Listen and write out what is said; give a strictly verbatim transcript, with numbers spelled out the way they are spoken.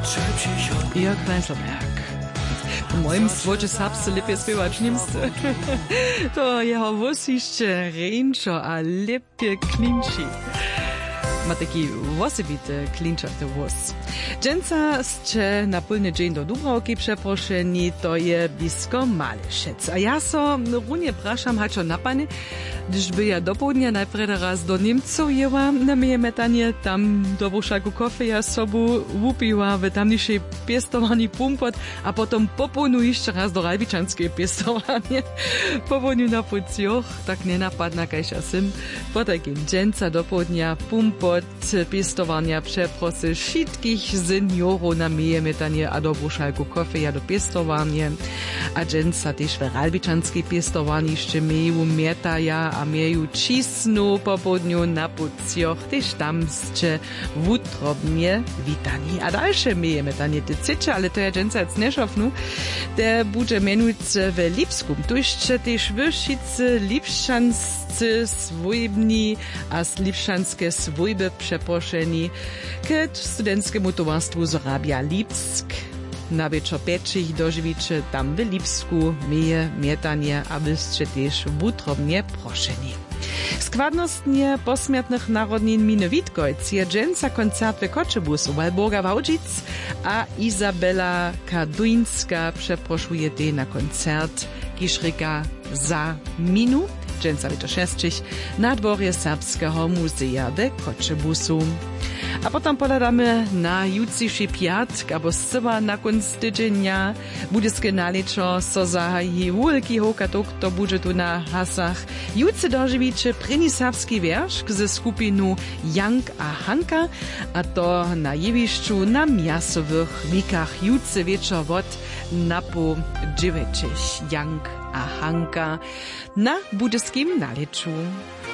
Jörg Weiselberg. W moim swocie sapsy lepiej śpiewać niemscy. To jeho wosiście ręczo a lepiej klinci. Ma taki osobity klinčaty włos. Dżęca sće na pólny dzień do Dubravki przeproszeni, to je blisko Malešec. A ja so runie praszam, hačo napane, gdyż by ja do południa najpierw raz do Niemców jęła na moje metanie, tam do buszaku kofy ja sobu łupiła w tamniejszej piestowani pumpot, a potom po południu jeszcze raz do Ralbičanskiej piestowanie. Po południu na pucjoch, tak nie napadna kajša sym. Po takim dżęca do południa pumpot piestowania przeprosy wszystkich seniorów na moje metanie, a do buszaku kofy ja do piestowanie. A dżęca też w Ralbičanskiej piestowani jeszcze mieju mietaja, a mieju cisnu po południu na pucjoch, też tam sće wutrobnie witani. A dalsze mieje metanie te cycze, ale to ja dżęca jetzt nie szofnu, te bude menujce w Lipskum. Tu jeszcze też wyszczycy lipszczanscy swojbni a lipszczanskie swojby przeproszeni k studenckiemu towarstwu Zorabia Lipsk. Na wieczor pieczich dożywicie tam w Lipsku mieje mietanie, abyście też wutrobnie proszeni. Składnostnie posmiatnych narodnin miny Witkojc je dżęca koncert w Koczebusu, Walburga Wałdzic, a Izabela Kaduńska przeproszuje tej na koncert Kiszryka za minu, dżęca wieczor sześcich, na dworze Serbskiego Muzea w Koczebusu. A potem poladamy na jutrzejszy piatk, abo zcyba na konc tydzienia budyskie naleczo so zahaji wielki hokatok, to bude tu na hasach. Jutce dożywicie prynni serbski wierszk ze skupinu Jank a Hanka, a to na jewiszczu na miasowych wikach jutce wieczor wot na po dziewięćich Jank a Hanka na budyskim naleczu.